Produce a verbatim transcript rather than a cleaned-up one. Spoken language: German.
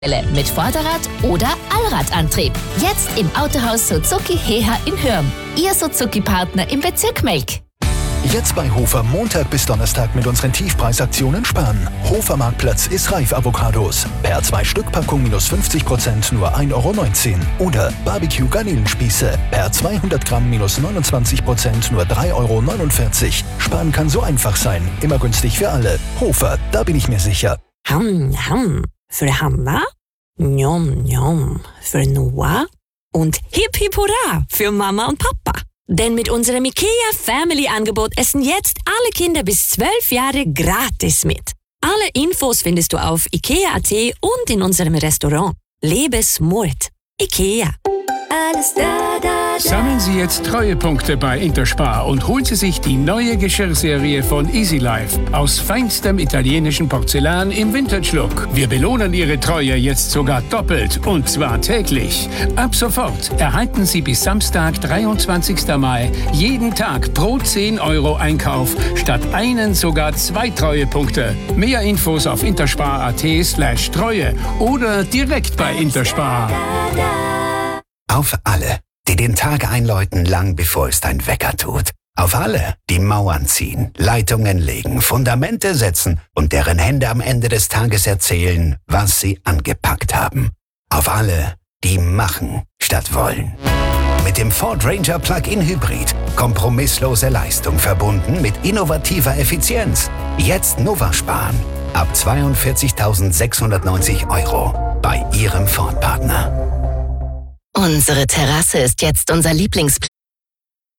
mit Vorderrad- oder Allradantrieb. Jetzt im Autohaus Suzuki Heha in Hürm. Ihr Suzuki-Partner im Bezirk Melk. Jetzt bei Hofer Montag bis Donnerstag mit unseren Tiefpreisaktionen sparen. Hofer Marktplatz ist reif Avocados. Per zwei Stück Packung minus fünfzig Prozent nur ein Euro neunzehn. Oder Barbecue Garnelenspieße. Per zweihundert Gramm minus neunundzwanzig Prozent nur drei Euro neunundvierzig. Sparen kann so einfach sein. Immer günstig für alle. Hofer, da bin ich mir sicher. Ham, ham. Für Hanna, Njom, njom für Noah und Hip Hip Hurra für Mama und Papa. Denn mit unserem IKEA Family Angebot essen jetzt alle Kinder bis zwölf Jahre gratis mit. Alle Infos findest du auf ikea punkt at und in unserem Restaurant. Lebe smart. IKEA. Alles da, da, da. Sammeln Sie jetzt Treuepunkte bei Interspar und holen Sie sich die neue Geschirrserie von Easy Life aus feinstem italienischen Porzellan im Vintage-Look. Wir belohnen Ihre Treue jetzt sogar doppelt und zwar täglich. Ab sofort erhalten Sie bis Samstag, dreiundzwanzigsten Mai, jeden Tag pro zehn Euro Einkauf statt einen sogar zwei Treuepunkte. Mehr Infos auf interspar punkt at slash Treue oder direkt bei Interspar. Auf alle, die den Tag einläuten, lang bevor es dein Wecker tut. Auf alle, die Mauern ziehen, Leitungen legen, Fundamente setzen und deren Hände am Ende des Tages erzählen, was sie angepackt haben. Auf alle, die machen statt wollen. Mit dem Ford Ranger Plug-in Hybrid. Kompromisslose Leistung verbunden mit innovativer Effizienz. Jetzt Nova sparen. Ab zweiundvierzigtausendsechshundertneunzig Euro bei Ihrem Ford-Partner. Unsere Terrasse ist jetzt unser Lieblingsplatz.